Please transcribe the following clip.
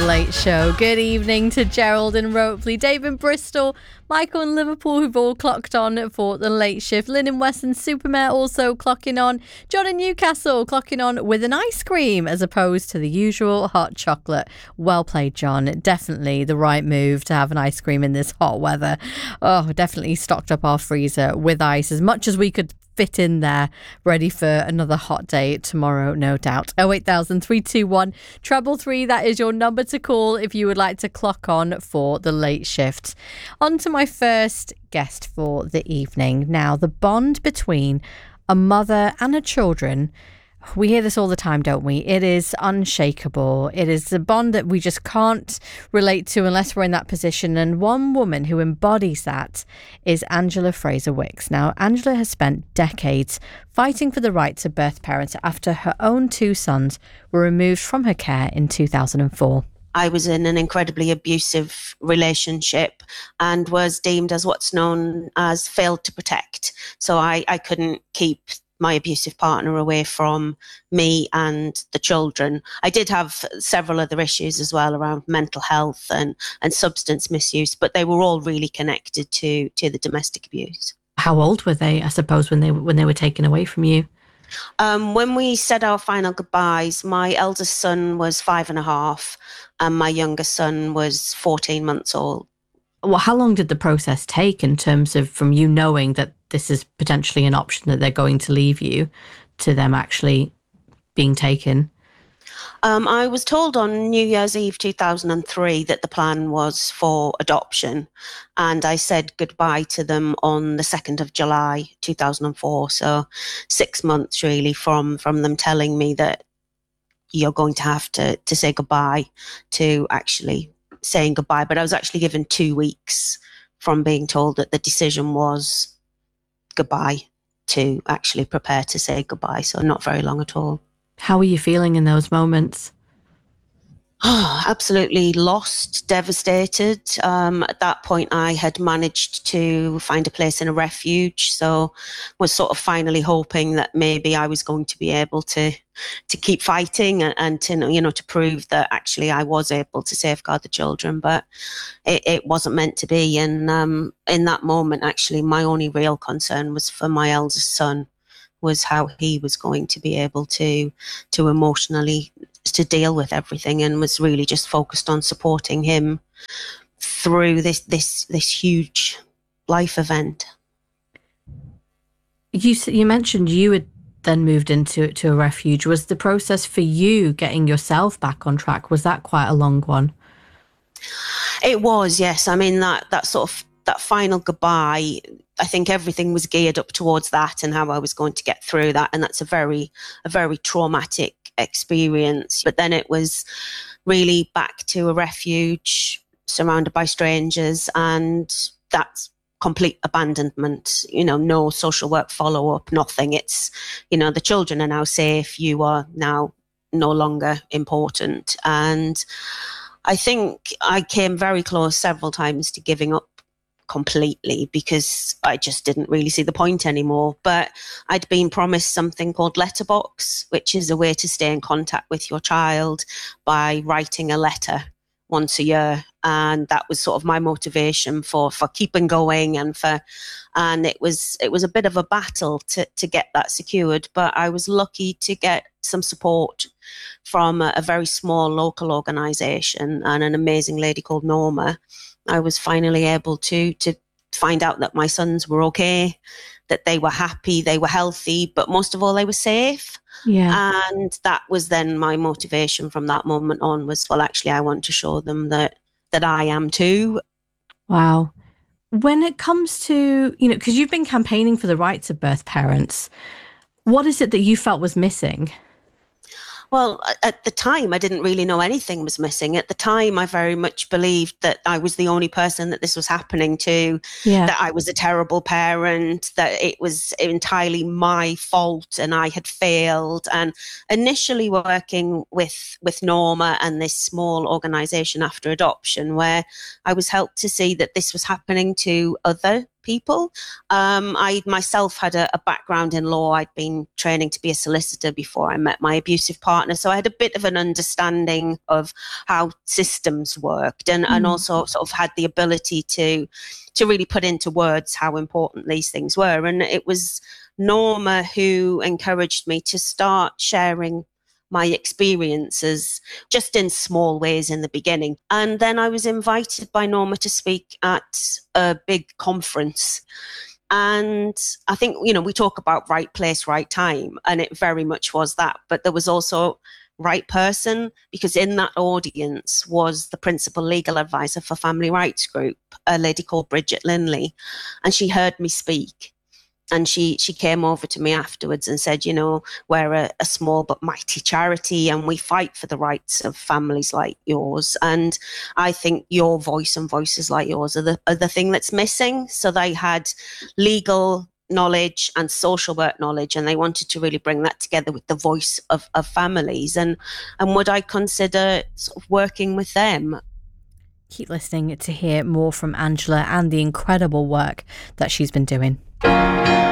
Late Show. Good evening to Gerald in Ropley, Dave in Bristol, Michael in Liverpool, who've all clocked on for the late shift. Lynn in Western Supermare also clocking on. John in Newcastle clocking on with an ice cream as opposed to the usual hot chocolate. Well played, John. Definitely the right move to have an ice cream in this hot weather. Oh, definitely stocked up our freezer with ice as much as we could fit in there, ready for another hot day tomorrow, no doubt. 08000 321 333, that is your number to call if you would like to clock on for the late shift. On to my first guest for the evening. Now, the bond between a mother and her children, we hear this all the time, don't we? It is unshakable. It is a bond that we just can't relate to unless we're in that position. And one woman who embodies that is Angela Fraser-Wicks. Now, Angela has spent decades fighting for the right to birth parents after her own two sons were removed from her care in 2004. I was in an incredibly abusive relationship and was deemed as what's known as failed to protect. So I couldn't keep my abusive partner away from me and the children. I did have several other issues as well around mental health and substance misuse, but they were all really connected to the domestic abuse. How old were they, I suppose, when they were taken away from you? When we said our final goodbyes, my eldest son was 5.5 and my youngest son was 14 months old. Well, how long did the process take in terms of from you knowing that this is potentially an option that they're going to leave you to them actually being taken? I was told on New Year's Eve 2003 that the plan was for adoption, and I said goodbye to them on the 2nd of July 2004, so 6 months really from them telling me that you're going to have to say goodbye to actually saying goodbye. But I was actually given 2 weeks from being told that the decision was goodbye to actually prepare to say goodbye, so not very long at all. How were you feeling in those moments? Oh, absolutely lost, devastated. At that point, I had managed to find a place in a refuge, so was sort of finally hoping that maybe I was going to be able to keep fighting and to prove that actually I was able to safeguard the children, but it wasn't meant to be. And in that moment, actually, my only real concern was for my eldest son, was how he was going to be able to emotionally to deal with everything, and was really just focused on supporting him through this huge life event. You mentioned you had then moved into a refuge. Was the process for you getting yourself back on track, was that quite a long one? It was, yes. I mean, that sort of that final goodbye, I think everything was geared up towards that and how I was going to get through that. And that's a very traumatic experience. But then it was really back to a refuge, surrounded by strangers, and that's complete abandonment, no social work follow-up, nothing. It's, the children are now safe, you are now no longer important. And I think I came very close several times to giving up completely because I just didn't really see the point anymore. But I'd been promised something called Letterbox, which is a way to stay in contact with your child by writing a letter once a year. And that was sort of my motivation for keeping going and it was a bit of a battle to get that secured. But I was lucky to get some support from a very small local organisation and an amazing lady called Norma. I was finally able to find out that my sons were okay, that they were happy, they were healthy, but most of all, they were safe. Yeah. And that was then my motivation from that moment on was, well, actually, I want to show them that I am too. Wow. When it comes to, because you've been campaigning for the rights of birth parents, what is it that you felt was missing? Well, at the time, I didn't really know anything was missing. At the time, I very much believed that I was the only person that this was happening to, that I was a terrible parent, that it was entirely my fault and I had failed. And initially working with Norma and this small organisation after adoption, where I was helped to see that this was happening to other people. I myself had a background in law. I'd been training to be a solicitor before I met my abusive partner. So I had a bit of an understanding of how systems worked, and also sort of had the ability to really put into words how important these things were. And it was Norma who encouraged me to start sharing my experiences just in small ways in the beginning. And then I was invited by Norma to speak at a big conference. And I think, we talk about right place, right time, and it very much was that. But there was also right person, because in that audience was the principal legal advisor for Family Rights Group, a lady called Bridget Linley. And she heard me speak. And she came over to me afterwards and said, we're a small but mighty charity, and we fight for the rights of families like yours. And I think your voice and voices like yours are the thing that's missing. So they had legal knowledge and social work knowledge, and they wanted to really bring that together with the voice of families. And would I consider sort of working with them? Keep listening to hear more from Angela and the incredible work that she's been doing.